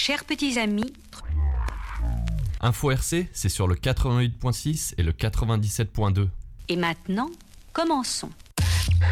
Chers petits amis, Info RC, c'est sur le 88.6 et le 97.2. et maintenant, commençons.